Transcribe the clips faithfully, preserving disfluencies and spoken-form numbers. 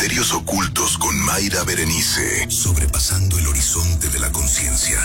Misterios ocultos con Mayra Berenice. Sobrepasando el horizonte de la conciencia.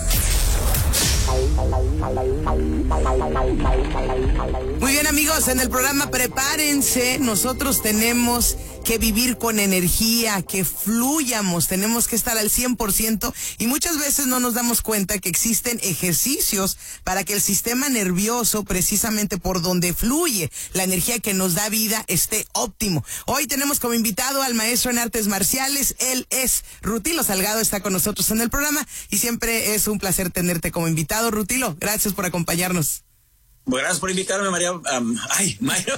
Muy bien, amigos, en el programa prepárense. Nosotros tenemos que vivir con energía, que fluyamos, tenemos que estar al cien por ciento y muchas veces no nos damos cuenta que existen ejercicios para que el sistema nervioso, precisamente por donde fluye la energía que nos da vida, esté óptimo. Hoy tenemos como invitado al maestro en artes marciales. Él es Rutilo Salgado, está con nosotros en el programa y siempre es un placer tenerte como invitado. Rutilo, gracias por acompañarnos. Bueno, gracias por invitarme, María. Um, ay, María.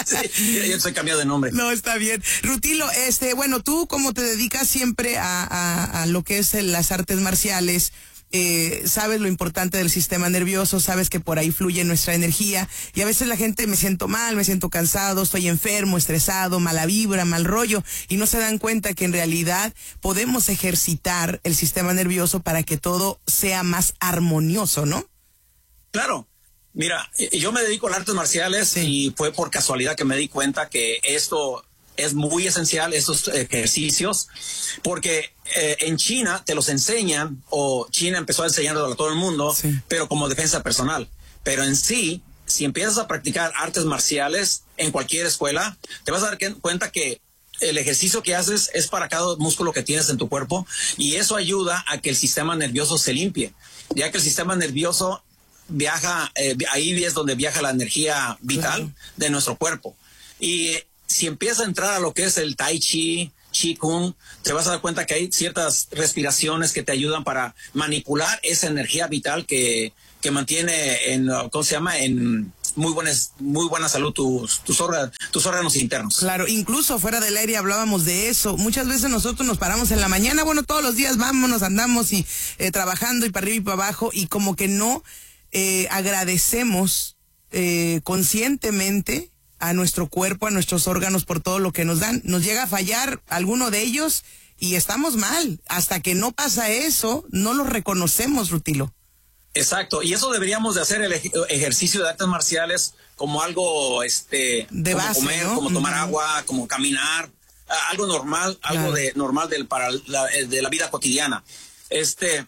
Ya estoy cambiado de nombre. No, está bien. Rutilo, este, bueno, tú como te dedicas siempre a, a, a lo que es el, las artes marciales, eh, sabes lo importante del sistema nervioso, sabes que por ahí fluye nuestra energía y a veces la gente me siento mal, me siento cansado, estoy enfermo, estresado, mala vibra, mal rollo y no se dan cuenta que en realidad podemos ejercitar el sistema nervioso para que todo sea más armonioso, ¿no? Claro. Mira, yo me dedico a las artes marciales sí. y fue por casualidad que me di cuenta que esto es muy esencial, estos ejercicios, porque eh, en China te los enseñan, o China empezó a enseñarlo a todo el mundo, sí. pero como defensa personal. Pero en sí, si empiezas a practicar artes marciales en cualquier escuela, te vas a dar cuenta que el ejercicio que haces es para cada músculo que tienes en tu cuerpo y eso ayuda a que el sistema nervioso se limpie, ya que el sistema nervioso viaja, eh, ahí es donde viaja la energía vital claro. de nuestro cuerpo. Y eh, si empiezas a entrar a lo que es el Tai Chi, Chi Kung, te vas a dar cuenta que hay ciertas respiraciones que te ayudan para manipular esa energía vital que, que mantiene en, ¿cómo se llama? En muy buenas, muy buena salud tus, tus, órganos, tus órganos internos. Claro, incluso fuera del aire hablábamos de eso. Muchas veces nosotros nos paramos en la mañana, bueno, todos los días vámonos, andamos y eh, trabajando y para arriba y para abajo y como que no Eh, agradecemos eh, conscientemente a nuestro cuerpo, a nuestros órganos por todo lo que nos dan. Nos llega a fallar alguno de ellos y estamos mal. Hasta que no pasa eso, no lo reconocemos, Rutilo. Exacto, y eso deberíamos de hacer el ej ejercicio de artes marciales como algo, este, de como base, comer, ¿no? como tomar uh-huh. agua, como caminar, uh, algo normal, claro. algo de normal del, para la, de la vida cotidiana. Este...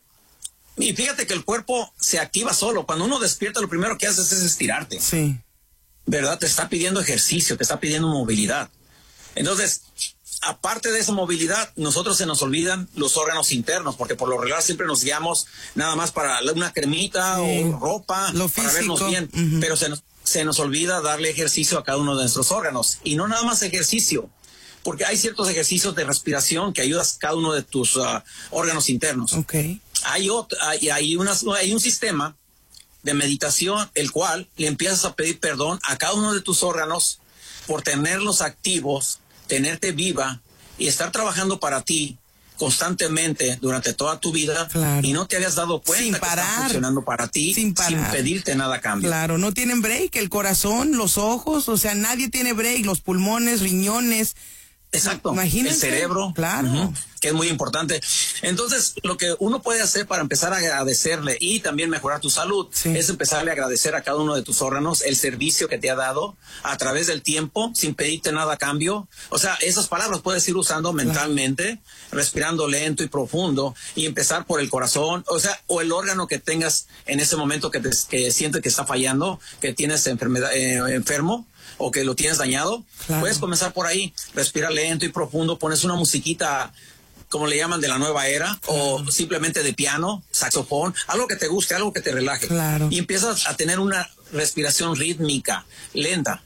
Y fíjate que el cuerpo se activa solo. Cuando uno despierta, lo primero que haces es estirarte. Sí. ¿Verdad? Te está pidiendo ejercicio, te está pidiendo movilidad. Entonces, aparte de esa movilidad, nosotros se nos olvidan los órganos internos, porque por lo regular siempre nos guiamos nada más para una cremita sí. o ropa, lo para físico. vernos bien. Uh-huh. Pero se nos, se nos olvida darle ejercicio a cada uno de nuestros órganos. Y no nada más ejercicio, porque hay ciertos ejercicios de respiración que ayudan a cada uno de tus uh, órganos internos. Okay. Hay, otro, hay, hay, unas, hay un sistema de meditación el cual le empiezas a pedir perdón a cada uno de tus órganos por tenerlos activos, tenerte viva y estar trabajando para ti constantemente durante toda tu vida claro. y no te habías dado cuenta sin que parar, están funcionando para ti sin, sin pedirte nada a cambio. Claro, no tienen break, el corazón, los ojos, o sea, nadie tiene break, los pulmones, riñones. Exacto, imagínense, el cerebro, claro, uh-huh, que es muy importante. Entonces, lo que uno puede hacer para empezar a agradecerle y también mejorar tu salud sí. es empezarle a agradecer a cada uno de tus órganos el servicio que te ha dado a través del tiempo, sin pedirte nada a cambio. O sea, esas palabras puedes ir usando claro. mentalmente, respirando lento y profundo y empezar por el corazón, o sea, o el órgano que tengas en ese momento que, te, que sientes que está fallando, que tienes enfermedad, eh, enfermo. O que lo tienes dañado, claro. puedes comenzar por ahí, respira lento y profundo, pones una musiquita, como le llaman, de la nueva era, claro. o simplemente de piano, saxofón, algo que te guste, algo que te relaje. Claro. Y empiezas a tener una respiración rítmica, lenta.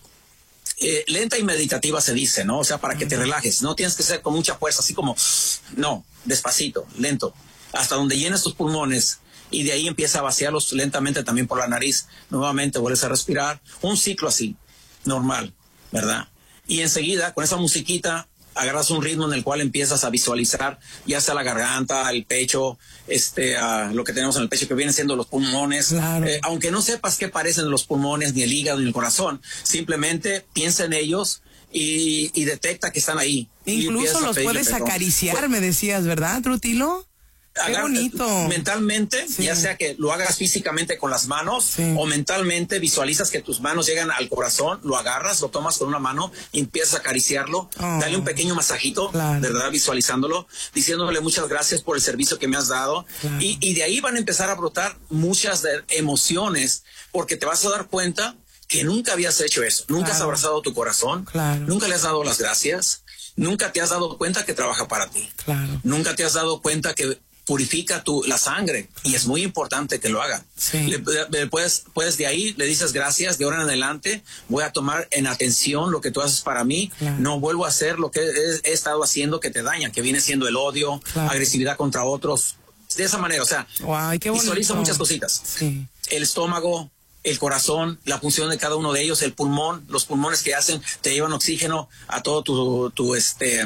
Eh, lenta y meditativa se dice, ¿no? O sea, para que uh-huh. te relajes. No tienes que ser con mucha fuerza, así como, no, despacito, lento, hasta donde llenes tus pulmones. Y de ahí empieza a vaciarlos lentamente también por la nariz. Nuevamente vuelves a respirar. Un ciclo así. Normal, ¿verdad? Y enseguida, con esa musiquita, agarras un ritmo en el cual empiezas a visualizar ya sea la garganta, el pecho, este, uh, lo que tenemos en el pecho que vienen siendo los pulmones. Claro. Eh, aunque no sepas qué parecen los pulmones, ni el hígado, ni el corazón, simplemente piensa en ellos y, y detecta que están ahí. Incluso los puedes perdón. acariciar, me decías, ¿verdad, Rutilo? Qué bonito. Mentalmente, sí. ya sea que lo hagas físicamente con las manos sí. o mentalmente visualizas que tus manos llegan al corazón, lo agarras, lo tomas con una mano y empiezas a acariciarlo, oh, dale un pequeño masajito, claro. ¿verdad? Visualizándolo, diciéndole muchas gracias por el servicio que me has dado. Claro. Y, y de ahí van a empezar a brotar muchas de emociones, porque te vas a dar cuenta que nunca habías hecho eso, nunca claro. has abrazado tu corazón, claro. nunca le has dado las gracias, nunca te has dado cuenta que trabaja para ti, claro. nunca te has dado cuenta que purifica tu, la sangre, y es muy importante que lo haga. Sí. Le, le, puedes, puedes de ahí le dices gracias, de ahora en adelante voy a tomar en atención lo que tú haces para mí, claro. no vuelvo a hacer lo que he, he estado haciendo que te daña, que viene siendo el odio, claro. agresividad contra otros, de esa manera, o sea, wow, qué visualiza muchas cositas. Sí. El estómago, el corazón, la función de cada uno de ellos, el pulmón, los pulmones que hacen, te llevan oxígeno a todo tu, tu este,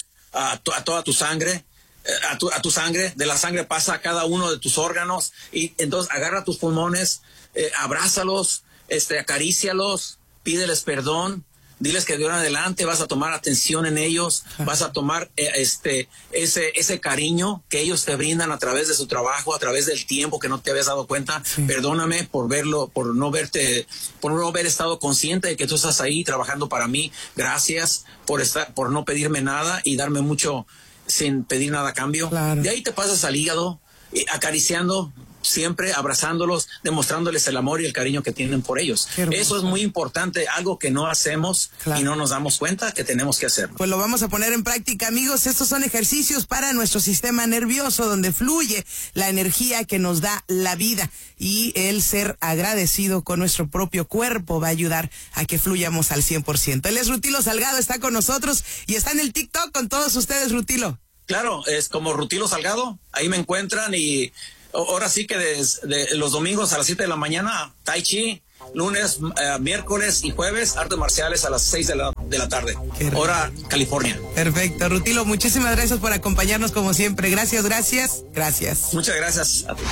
a, tu, a toda tu sangre. A tu, a tu sangre, de la sangre pasa a cada uno de tus órganos, y entonces agarra tus pulmones, eh, abrázalos, este, acarícialos, pídeles perdón, diles que de ahora en adelante vas a tomar atención en ellos, vas a tomar eh, este, ese, ese cariño que ellos te brindan a través de su trabajo, a través del tiempo que no te habías dado cuenta. Sí. Perdóname por verlo, por no verte, por no haber estado consciente de que tú estás ahí trabajando para mí. Gracias por estar, por no pedirme nada y darme mucho sin pedir nada a cambio. Claro. De ahí te pasas al hígado, acariciando siempre, abrazándolos, demostrándoles el amor y el cariño que tienen por ellos. Eso es muy importante, algo que no hacemos, claro. y no nos damos cuenta que tenemos que hacerlo. Pues lo vamos a poner en práctica, amigos. Estos son ejercicios para nuestro sistema nervioso, donde fluye la energía que nos da la vida, y el ser agradecido con nuestro propio cuerpo va a ayudar a que fluyamos al cien por ciento. Él es Rutilo Salgado, está con nosotros y está en el TikTok con todos ustedes, Rutilo. Claro, es como Rutilo Salgado, ahí me encuentran, y ahora sí que desde los domingos a las siete de la mañana, Tai Chi, lunes, eh, miércoles y jueves, artes marciales a las seis de la, de la tarde, hora California. Perfecto, Rutilo, muchísimas gracias por acompañarnos como siempre. Gracias, gracias, gracias. Muchas gracias a ti.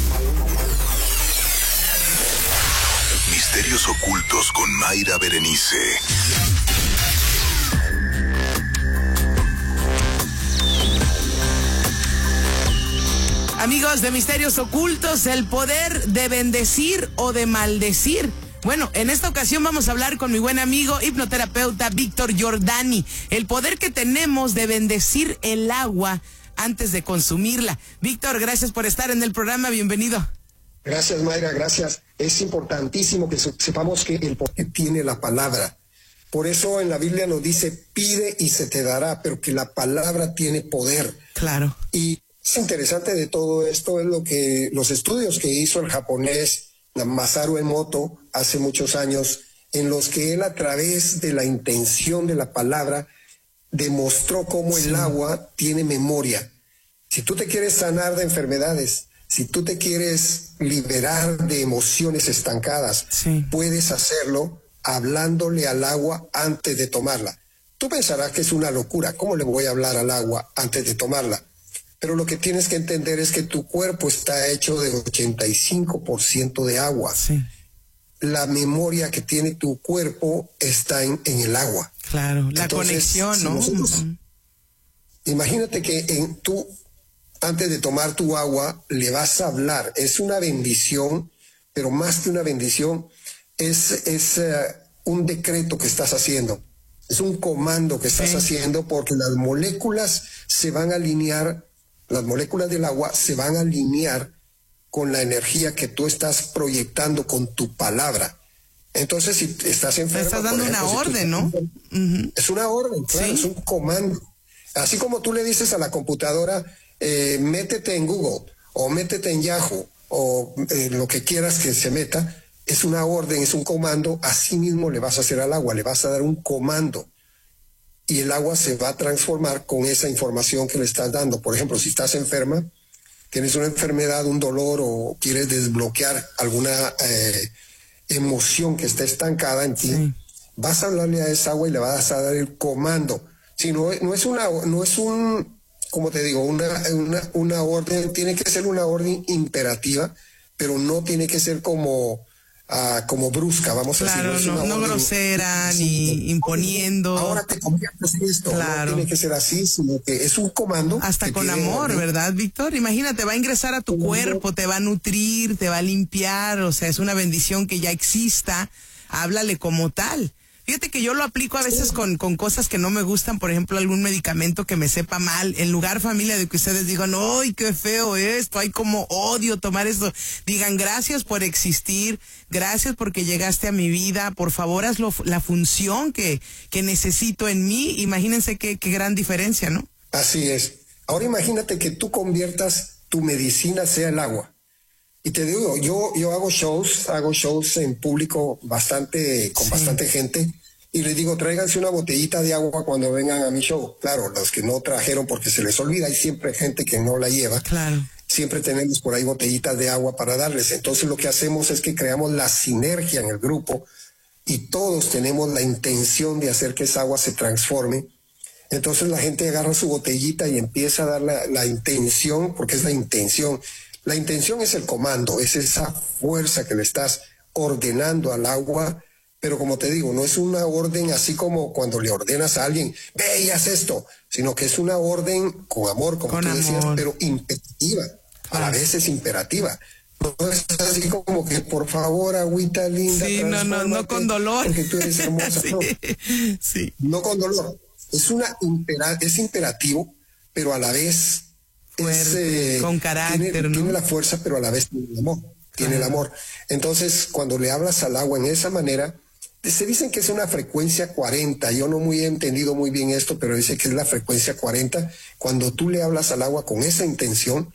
Misterios ocultos con Mayra Berenice. Amigos de Misterios Ocultos, el poder de bendecir o de maldecir. Bueno, en esta ocasión vamos a hablar con mi buen amigo hipnoterapeuta Víctor Giordani. El poder que tenemos de bendecir el agua antes de consumirla. Víctor, gracias por estar en el programa, bienvenido. Gracias, Mayra, gracias. Es importantísimo que sepamos que el poder tiene la palabra. Por eso en la Biblia nos dice, pide y se te dará, pero que la palabra tiene poder. Claro. Y es interesante de todo esto es lo que los estudios que hizo el japonés Masaru Emoto hace muchos años, en los que él a través de la intención de la palabra demostró cómo sí. el agua tiene memoria. Si tú te quieres sanar de enfermedades, si tú te quieres liberar de emociones estancadas, sí. puedes hacerlo hablándole al agua antes de tomarla. Tú pensarás que es una locura, ¿cómo le voy a hablar al agua antes de tomarla? Pero lo que tienes que entender es que tu cuerpo está hecho de ochenta y cinco por ciento de agua. Sí. La memoria que tiene tu cuerpo está en, en el agua. Claro, la Entonces, conexión, ¿no? Si nosotros, uh-huh. Imagínate que en tú, antes de tomar tu agua, le vas a hablar. Es una bendición, pero más que una bendición, es, es uh, un decreto que estás haciendo. Es un comando que estás sí. haciendo, porque las moléculas se van a alinear. Las moléculas del agua se van a alinear con la energía que tú estás proyectando con tu palabra. Entonces, si estás enfermo... Estás dando ejemplo, una si orden, ¿no? Uh-huh. Es una orden, claro, ¿sí? Es un comando. Así como tú le dices a la computadora, eh, métete en Google, o métete en Yahoo, o eh, lo que quieras que se meta, es una orden, es un comando. Así mismo le vas a hacer al agua, le vas a dar un comando. Y el agua se va a transformar con esa información que le estás dando. Por ejemplo, si estás enferma, tienes una enfermedad, un dolor, o quieres desbloquear alguna eh, emoción que está estancada en ti, sí. vas a hablarle a esa agua y le vas a dar el comando. Si no, no es una, no es un, como te digo, una, una, una orden, tiene que ser una orden imperativa, pero no tiene que ser como uh, como brusca, vamos claro, a decir. No, no, no grosera, sí, ni imponiendo. Ahora te conviertes en esto. Claro. No tiene que ser así, sino que es un comando. Hasta con amor, ¿verdad, Víctor? Imagínate, va a ingresar a tu con cuerpo, amor. Te va a nutrir, te va a limpiar, o sea, es una bendición que ya exista. Háblale como tal. Fíjate que yo lo aplico a veces con, con cosas que no me gustan, por ejemplo, algún medicamento que me sepa mal. En lugar, familia, de que ustedes digan, ¡ay, qué feo esto! ¡Ay, cómo odio tomar esto! Digan, gracias por existir, gracias porque llegaste a mi vida, por favor, hazlo la función que, que necesito en mí. Imagínense qué, qué gran diferencia, ¿no? Así es. Ahora imagínate que tú conviertas tu medicina sea el agua. Y te digo, yo, yo hago shows, hago shows en público bastante, con sí. bastante gente, y les digo, tráiganse una botellita de agua cuando vengan a mi show. Claro, los que no trajeron porque se les olvida, hay siempre gente que no la lleva. Claro. Siempre tenemos por ahí botellitas de agua para darles. Entonces lo que hacemos es que creamos la sinergia en el grupo y todos tenemos la intención de hacer que esa agua se transforme. Entonces la gente agarra su botellita y empieza a dar la, la intención, porque es la intención. La intención es el comando, es esa fuerza que le estás ordenando al agua, pero como te digo, no es una orden así como cuando le ordenas a alguien, ve y haz esto, sino que es una orden con amor, como con tú amor. decías, pero imperativa, a la vez es imperativa. No es así como que, por favor, agüita linda. Sí, no, no, no con dolor. Porque tú eres hermosa. Sí, no. sí. No con dolor. Es, una impera es imperativo, pero a la vez... Fuerte, es, eh, con carácter, tiene, ¿no? Tiene la fuerza, pero a la vez tiene el amor. Tiene Ajá. el amor. Entonces, cuando le hablas al agua en esa manera, se dicen que es una frecuencia cuarenta. Yo no muy he entendido muy bien esto, pero dice que es la frecuencia cuarenta. Cuando tú le hablas al agua con esa intención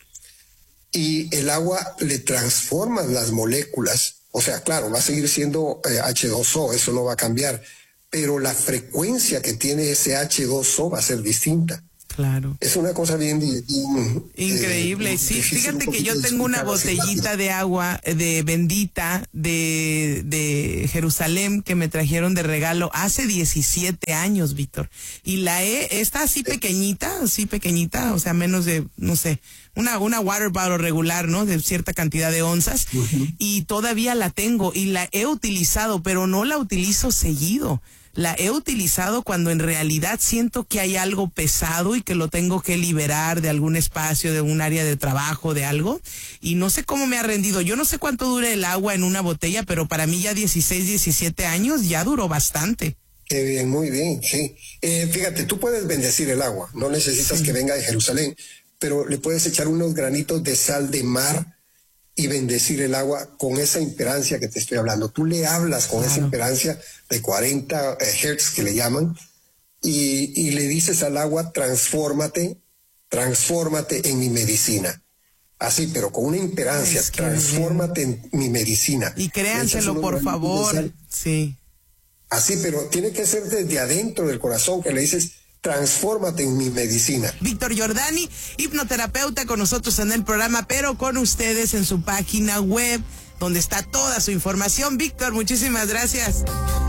y el agua le transformas las moléculas, o sea, claro, va a seguir siendo eh, hache dos o, eso no va a cambiar, pero la frecuencia que tiene ese hache dos o va a ser distinta. Claro. Es una cosa bien, bien increíble. Eh, sí, fíjate que yo tengo una botellita de agua de bendita de, de Jerusalén que me trajeron de regalo hace diecisiete años, Víctor. Y la he, está así pequeñita, así pequeñita, o sea, menos de, no sé, una, una water bottle regular, ¿no? De cierta cantidad de onzas. Uh-huh. Y todavía la tengo y la he utilizado, pero no la utilizo seguido. La he utilizado cuando en realidad siento que hay algo pesado y que lo tengo que liberar de algún espacio, de un área de trabajo, de algo. Y no sé cómo me ha rendido. Yo no sé cuánto dura el agua en una botella, pero para mí ya dieciséis, diecisiete años ya duró bastante. Qué bien, muy bien, sí. Eh, fíjate, tú puedes bendecir el agua. No necesitas sí. que venga de Jerusalén, pero le puedes echar unos granitos de sal de mar y bendecir el agua con esa imperancia que te estoy hablando. Tú le hablas con claro. esa imperancia de cuarenta hertz que le llaman y, y le dices al agua, transfórmate, transfórmate en mi medicina. Así, pero con una imperancia, es que transfórmate bien. en mi medicina. Y créanselo, por favor. Sí. Así, pero tiene que ser desde adentro del corazón que le dices, transfórmate en mi medicina. Víctor Jordani, hipnoterapeuta con nosotros en el programa, pero con ustedes en su página web, donde está toda su información. Víctor, muchísimas gracias.